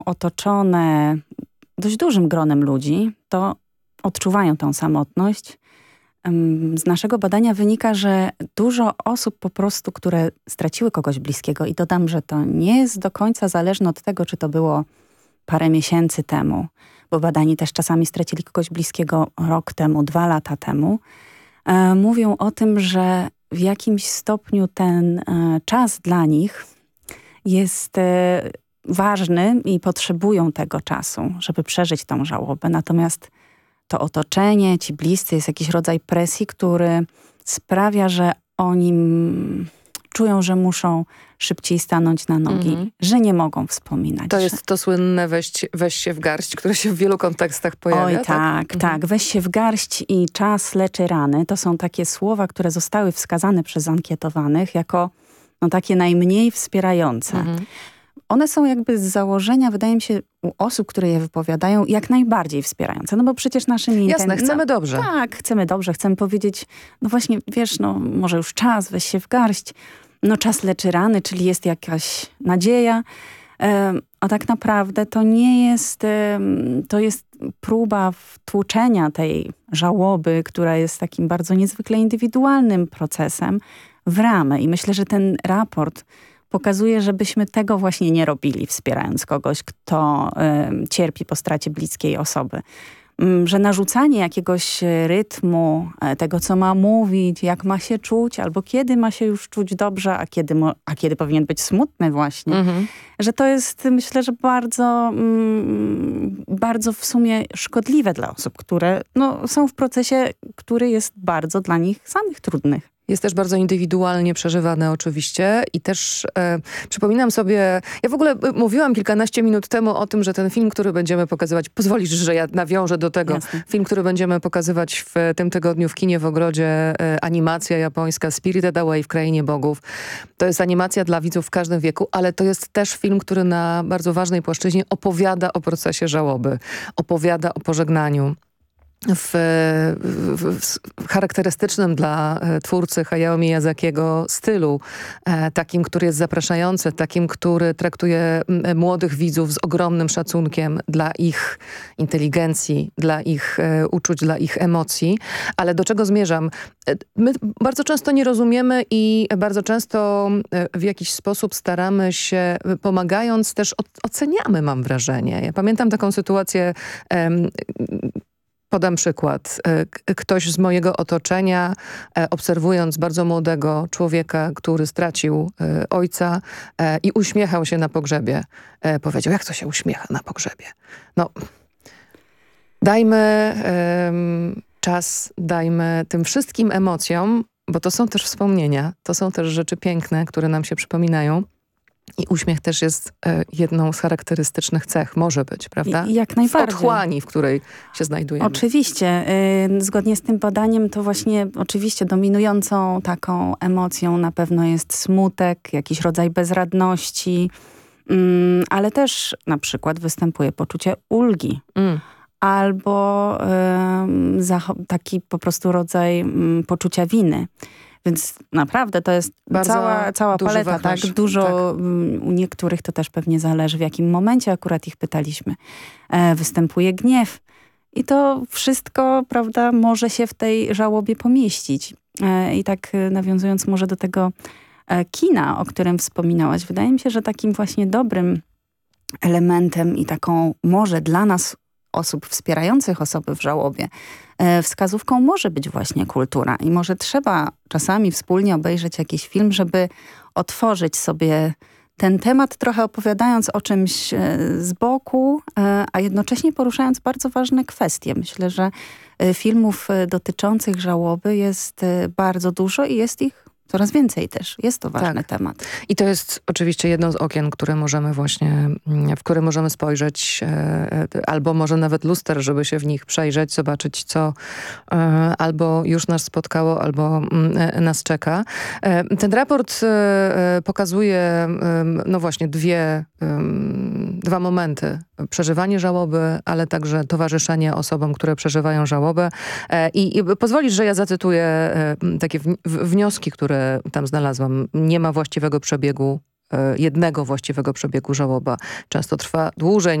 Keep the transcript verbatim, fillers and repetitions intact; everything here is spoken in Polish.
otoczone dość dużym gronem ludzi, to odczuwają tą samotność. Z naszego badania wynika, że dużo osób po prostu, które straciły kogoś bliskiego i dodam, że to nie jest do końca zależne od tego, czy to było parę miesięcy temu, bo badani też czasami stracili kogoś bliskiego rok temu, dwa lata temu, e, mówią o tym, że w jakimś stopniu ten e, czas dla nich jest e, ważny i potrzebują tego czasu, żeby przeżyć tą żałobę. Natomiast to otoczenie, ci bliscy, jest jakiś rodzaj presji, który sprawia, że oni czują, że muszą szybciej stanąć na nogi, mm-hmm. że nie mogą wspominać. To że... jest to słynne weź, weź się w garść, które się w wielu kontekstach pojawia. Oj tak, tak, tak. tak. Weź się w garść i czas leczy rany. To są takie słowa, które zostały wskazane przez ankietowanych jako no, takie najmniej wspierające. Mm-hmm. One są jakby z założenia, wydaje mi się, u osób, które je wypowiadają, jak najbardziej wspierające. No bo przecież naszymi... Jasne, chcemy no, dobrze. Tak, chcemy dobrze. Chcemy powiedzieć, no właśnie, wiesz, no może już czas, weź się w garść. No czas leczy rany, czyli jest jakaś nadzieja. Um, a tak naprawdę to nie jest... Um, to jest próba wtłoczenia tej żałoby, która jest takim bardzo niezwykle indywidualnym procesem, w ramę. I myślę, że ten raport pokazuje, żebyśmy tego właśnie nie robili, wspierając kogoś, kto y, cierpi po stracie bliskiej osoby. Y, że narzucanie jakiegoś rytmu, y, tego co ma mówić, jak ma się czuć, albo kiedy ma się już czuć dobrze, a kiedy, mo- a kiedy powinien być smutny właśnie. Mhm. Że to jest, myślę, że bardzo, mm, bardzo w sumie szkodliwe dla osób, które no, są w procesie, który jest bardzo dla nich samych trudnych. Jest też bardzo indywidualnie przeżywane oczywiście i też e, przypominam sobie, ja w ogóle mówiłam kilkanaście minut temu o tym, że ten film, który będziemy pokazywać, pozwolisz, że ja nawiążę do tego, Jasne. Film, który będziemy pokazywać w tym tygodniu w kinie w Ogrodzie, e, animacja japońska Spirited Away w Krainie Bogów. To jest animacja dla widzów w każdym wieku, ale to jest też film, który na bardzo ważnej płaszczyźnie opowiada o procesie żałoby, opowiada o pożegnaniu. W, w, w charakterystycznym dla twórcy Hayao Miyazakiego stylu, e, takim, który jest zapraszający, takim, który traktuje młodych widzów z ogromnym szacunkiem dla ich inteligencji, dla ich e, uczuć, dla ich emocji. Ale do czego zmierzam? My bardzo często nie rozumiemy i bardzo często w jakiś sposób staramy się, pomagając też oceniamy, mam wrażenie. Ja pamiętam taką sytuację, e, podam przykład. Ktoś z mojego otoczenia, obserwując bardzo młodego człowieka, który stracił ojca i uśmiechał się na pogrzebie, powiedział, jak to się uśmiecha na pogrzebie? No, dajmy um, czas, dajmy tym wszystkim emocjom, bo to są też wspomnienia, to są też rzeczy piękne, które nam się przypominają. I uśmiech też jest e, jedną z charakterystycznych cech, może być, prawda? I, jak najbardziej. W otchłani, w której się znajdujemy. Oczywiście. Y, zgodnie z tym badaniem to właśnie oczywiście dominującą taką emocją na pewno jest smutek, jakiś rodzaj bezradności, y, ale też na przykład występuje poczucie ulgi. Mm. Albo y, taki po prostu rodzaj y, poczucia winy. Więc naprawdę to jest Bardzo cała, cała paleta, tak? Dużo, tak. U niektórych to też pewnie zależy, w jakim momencie akurat ich pytaliśmy. E, występuje gniew. I to wszystko, prawda, może się w tej żałobie pomieścić. E, I tak nawiązując może do tego e, kina, o którym wspominałaś, wydaje mi się, że takim właśnie dobrym elementem i taką może dla nas osób wspierających osoby w żałobie, e, wskazówką może być właśnie kultura. I może trzeba czasami wspólnie obejrzeć jakiś film, żeby otworzyć sobie ten temat, trochę opowiadając o czymś e, z boku, e, a jednocześnie poruszając bardzo ważne kwestie. Myślę, że e, filmów e, dotyczących żałoby jest e, bardzo dużo i jest ich coraz więcej też. Jest to ważny tak. temat. I to jest oczywiście jedno z okien, które możemy właśnie, w które możemy spojrzeć, e, albo może nawet luster, żeby się w nich przejrzeć, zobaczyć, co e, albo już nas spotkało, albo e, nas czeka. E, ten raport e, pokazuje e, no właśnie dwie, e, dwa momenty. Przeżywanie żałoby, ale także towarzyszenie osobom, które przeżywają żałobę. E, i, I pozwolisz, że ja zacytuję e, takie w, w, wnioski, które tam znalazłam. Nie ma właściwego przebiegu jednego właściwego przebiegu żałoba często trwa dłużej